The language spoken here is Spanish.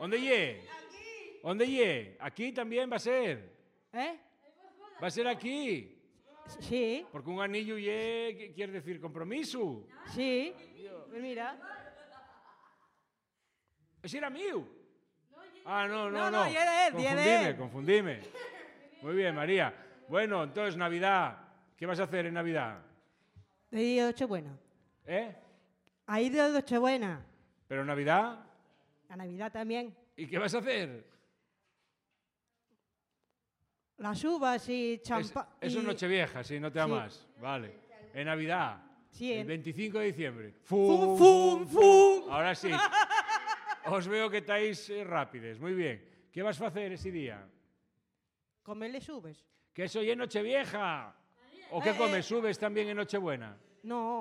¿Dónde lle? ¿Dónde lle? Aquí también va a ser. Va a ser aquí. Sí. Porque un anillo lle quiere decir compromiso. Sí. Mira. ¿Ese era mío? Ah, no. No, y era él. Confundime. Muy bien, María. Bueno, entonces, Navidad. ¿Qué vas a hacer en Navidad? De día de Nochebuena. Ahí de Nochebuena. ¿Pero Navidad? La Navidad también. ¿Y qué vas a hacer? Las uvas y champán. Eso es Nochevieja, sí, no te amas. Vale. En Navidad. Sí, el 25 de diciembre. ¡Fum, fum, fum! Ahora sí. Os veo que estáis rápides. Muy bien. ¿Qué vas a hacer ese día? Comerles uvas. Que eso ya es Nochevieja. ¿O qué comes? ¿Uvas también en Nochebuena? No.